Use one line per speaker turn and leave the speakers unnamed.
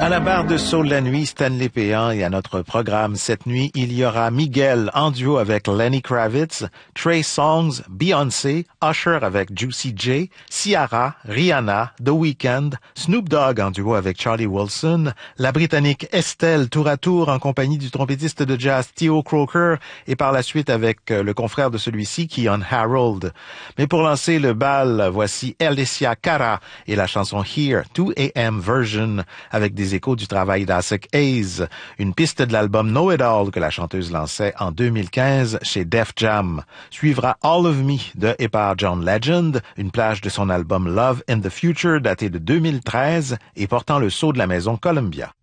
À la barre de Soul la nuit, Stanley Péan, et à notre programme cette nuit, il y aura Miguel en duo avec Lenny Kravitz, Trey Songz, Beyoncé, Usher avec Juicy J, Ciara, Rihanna, The Weeknd, Snoop Dogg en duo avec Charlie Wilson, la Britannique Estelle tour à tour en compagnie du trompettiste de jazz Theo Croker et par la suite avec le confrère de celui-ci, Keyon Harold. Mais pour lancer le bal, voici Alicia Cara et la chanson Here, 2 AM version avec des échos du travail d'Asik Hayes, une piste de l'album Know It All que la chanteuse lançait en 2015 chez Def Jam. Suivra All of Me de et par John Legend, une plage de son album Love in the Future daté de 2013 et portant le sceau de la maison Columbia.